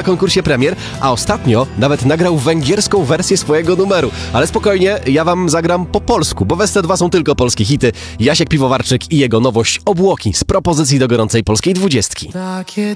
konkursie premier, a ostatnio nawet nagrał węgierską wersję swojego numeru. Ale spokojnie, ja wam zagram po polsku, bo w SC2 są tylko polskie hity. Jasiek Piwowarczyk i jego nowość Obłoki z propozycji do gorącej polskiej 20. Takie